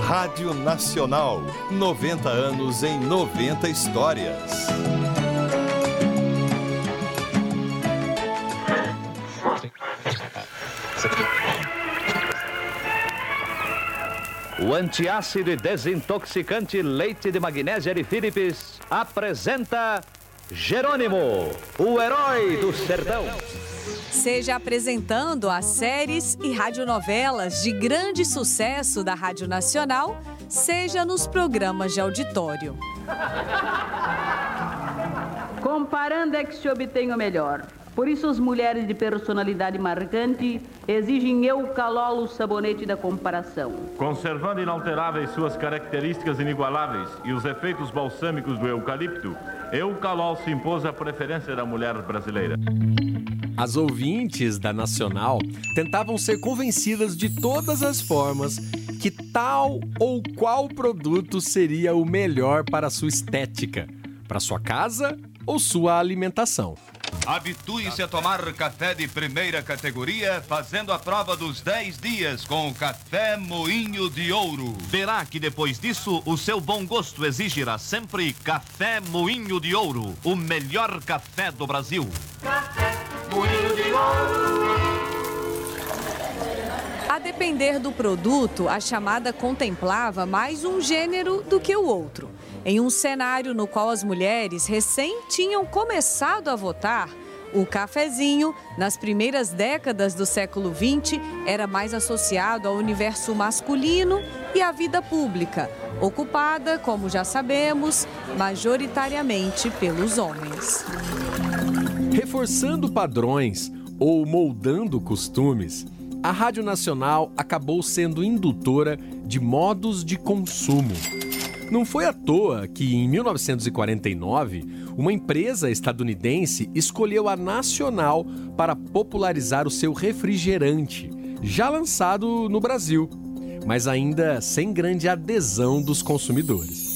Rádio Nacional, 90 anos em 90 histórias. O antiácido e desintoxicante leite de magnésia de Philips apresenta Jerônimo, o herói do sertão. Seja apresentando as séries e radionovelas de grande sucesso da Rádio Nacional, seja nos programas de auditório. Comparando é que se obtém o melhor. Por isso as mulheres de personalidade marcante exigem Eucalol, o sabonete da comparação. Conservando inalteráveis suas características inigualáveis e os efeitos balsâmicos do eucalipto, Eucalol se impôs à preferência da mulher brasileira. As ouvintes da Nacional tentavam ser convencidas de todas as formas que tal ou qual produto seria o melhor para sua estética, para sua casa ou sua alimentação. Habitue-se a tomar café de primeira categoria, fazendo a prova dos 10 dias com o Café Moinho de Ouro. Verá que depois disso, o seu bom gosto exigirá sempre Café Moinho de Ouro, o melhor café do Brasil. Café Moinho de Ouro. A depender do produto, a chamada contemplava mais um gênero do que o outro. Em um cenário no qual as mulheres recém tinham começado a votar, o cafezinho, nas primeiras décadas do século XX, era mais associado ao universo masculino e à vida pública, ocupada, como já sabemos, majoritariamente pelos homens. Reforçando padrões ou moldando costumes, a Rádio Nacional acabou sendo indutora de modos de consumo. Não foi à toa que, em 1949, uma empresa estadunidense escolheu a Nacional para popularizar o seu refrigerante, já lançado no Brasil, mas ainda sem grande adesão dos consumidores.